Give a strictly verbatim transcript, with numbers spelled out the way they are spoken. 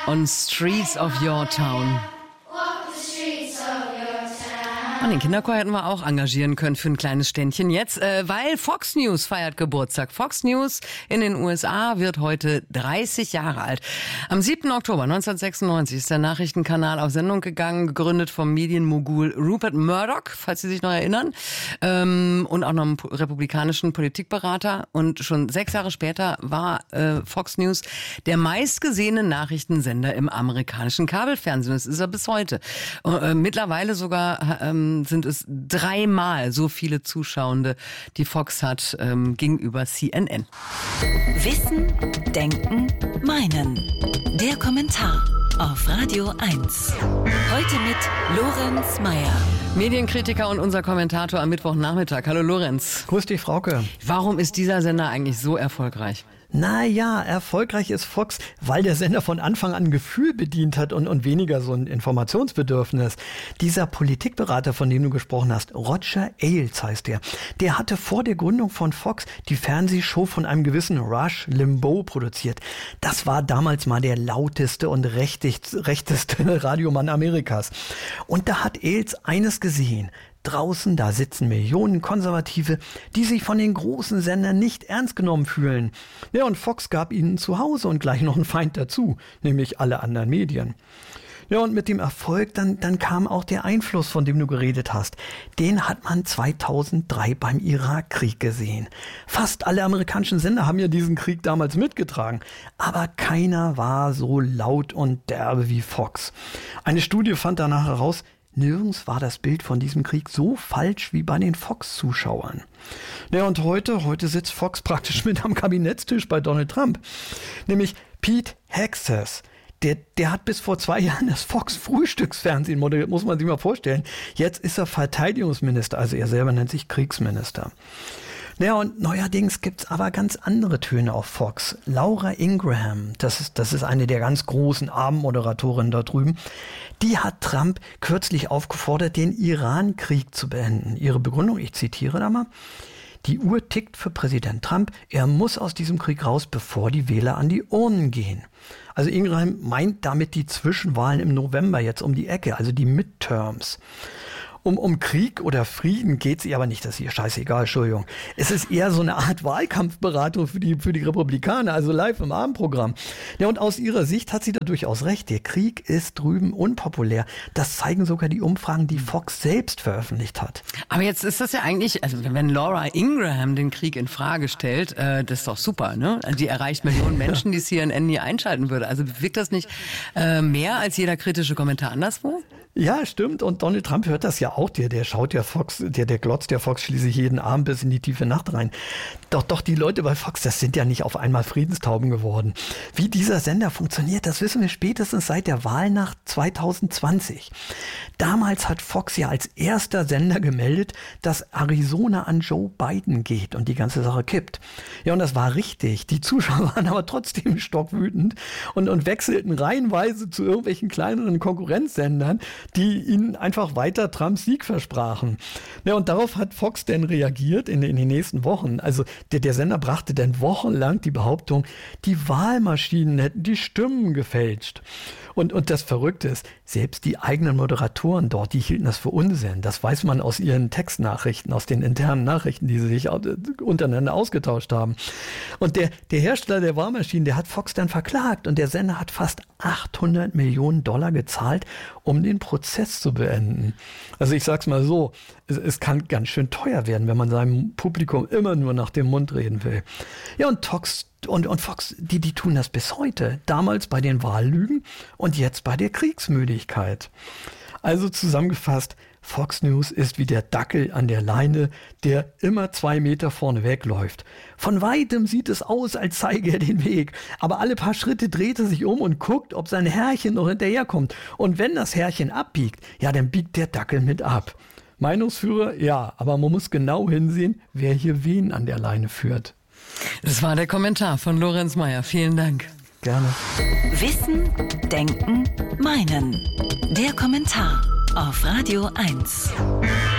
on Streets of Your Town. Und den Kinderchor hätten wir auch engagieren können für ein kleines Ständchen jetzt, äh, weil Fox News feiert Geburtstag. Fox News in den U S A wird heute dreißig Jahre alt. Am siebten Oktober neunzehnhundertsechsundneunzig ist der Nachrichtenkanal auf Sendung gegangen, gegründet vom Medienmogul Rupert Murdoch, falls Sie sich noch erinnern, ähm, und auch noch einem republikanischen Politikberater. Und schon sechs Jahre später war äh, Fox News der meistgesehene Nachrichtensender im amerikanischen Kabelfernsehen. Das ist er bis heute. Äh, mittlerweile sogar ähm, sind es dreimal so viele Zuschauende, die Fox hat, ähm, gegenüber C N N. Wissen, Denken, Meinen. Der Kommentar auf Radio eins. Heute mit Lorenz Meyer. Medienkritiker und unser Kommentator am Mittwochnachmittag. Hallo Lorenz. Grüß dich, Frauke. Warum ist dieser Sender eigentlich so erfolgreich? Naja, erfolgreich ist Fox, weil der Sender von Anfang an ein Gefühl bedient hat und, und weniger so ein Informationsbedürfnis. Dieser Politikberater, von dem du gesprochen hast, Roger Ailes heißt der, der hatte vor der Gründung von Fox die Fernsehshow von einem gewissen Rush Limbaugh produziert. Das war damals mal der lauteste und rechtigst, rechteste Radiomann Amerikas. Und da hat Ailes eines gesehen. Draußen, da sitzen Millionen Konservative, die sich von den großen Sendern nicht ernst genommen fühlen. Ja, und Fox gab ihnen zu Hause und gleich noch einen Feind dazu, nämlich alle anderen Medien. Ja, und mit dem Erfolg, dann, dann kam auch der Einfluss, von dem du geredet hast. Den hat man zweitausenddrei beim Irakkrieg gesehen. Fast alle amerikanischen Sender haben ja diesen Krieg damals mitgetragen. Aber keiner war so laut und derbe wie Fox. Eine Studie fand danach heraus, nirgends war das Bild von diesem Krieg so falsch wie bei den Fox-Zuschauern. Ja, und heute, heute sitzt Fox praktisch mit am Kabinettstisch bei Donald Trump. Nämlich Pete Hegseth. Der, der hat bis vor zwei Jahren das Fox-Frühstücksfernsehen moderiert, muss man sich mal vorstellen. Jetzt ist er Verteidigungsminister, also er selber nennt sich Kriegsminister. Naja, und neuerdings gibt's aber ganz andere Töne auf Fox. Laura Ingraham, das ist, das ist eine der ganz großen Abendmoderatorinnen da drüben, die hat Trump kürzlich aufgefordert, den Iran-Krieg zu beenden. Ihre Begründung, ich zitiere da mal: Die Uhr tickt für Präsident Trump. Er muss aus diesem Krieg raus, bevor die Wähler an die Urnen gehen. Also Ingraham meint damit die Zwischenwahlen im November jetzt um die Ecke, also die Midterms. Um, um Krieg oder Frieden geht's ihr aber nicht, das ist ihr scheißegal, Entschuldigung. Es ist eher so eine Art Wahlkampfberatung für die, für die Republikaner, also live im Abendprogramm. Ja, und aus ihrer Sicht hat sie da durchaus recht. Der Krieg ist drüben unpopulär. Das zeigen sogar die Umfragen, die Fox selbst veröffentlicht hat. Aber jetzt ist das ja eigentlich, also wenn Laura Ingraham den Krieg in Frage stellt, äh, das ist doch super, ne? Die erreicht Millionen Menschen, die C N N nie einschalten würde. Also wirkt das nicht äh, mehr als jeder kritische Kommentar anderswo? Ja, stimmt. Und Donald Trump hört das ja auch. Der, der schaut ja Fox, der, der glotzt ja Fox schließlich jeden Abend bis in die tiefe Nacht rein. Doch, doch, die Leute bei Fox, das sind ja nicht auf einmal Friedenstauben geworden. Wie dieser Sender funktioniert, das wissen wir spätestens seit der Wahlnacht zweitausendzwanzig. Damals hat Fox ja als erster Sender gemeldet, dass Arizona an Joe Biden geht und die ganze Sache kippt. Ja, und das war richtig. Die Zuschauer waren aber trotzdem stockwütend und, und wechselten reihenweise zu irgendwelchen kleineren Konkurrenzsendern, die ihnen einfach weiter Trumps Sieg versprachen. Ja, und darauf hat Fox dann reagiert in, in den nächsten Wochen. Also der, der Sender brachte dann wochenlang die Behauptung, die Wahlmaschinen hätten die Stimmen gefälscht. Und, und das Verrückte ist, selbst die eigenen Moderatoren dort, die hielten das für Unsinn. Das weiß man aus ihren Textnachrichten, aus den internen Nachrichten, die sie sich untereinander ausgetauscht haben. Und der, der Hersteller der Wahlmaschinen, der hat Fox dann verklagt und der Sender hat fast achthundert Millionen Dollar gezahlt, um den Prozess zu beenden. Also ich sag's mal so, es, es kann ganz schön teuer werden, wenn man seinem Publikum immer nur nach dem Mund reden will. Ja, und Fox Und, und Fox, die, die tun das bis heute. Damals bei den Wahllügen und jetzt bei der Kriegsmüdigkeit. Also zusammengefasst, Fox News ist wie der Dackel an der Leine, der immer zwei Meter vorne wegläuft. Von weitem sieht es aus, als zeige er den Weg. Aber alle paar Schritte dreht er sich um und guckt, ob sein Herrchen noch hinterherkommt. Und wenn das Herrchen abbiegt, ja, dann biegt der Dackel mit ab. Meinungsführer, ja, aber man muss genau hinsehen, wer hier wen an der Leine führt. Das war der Kommentar von Lorenz Meyer. Vielen Dank. Gerne. Wissen, Denken, Meinen. Der Kommentar auf Radio eins.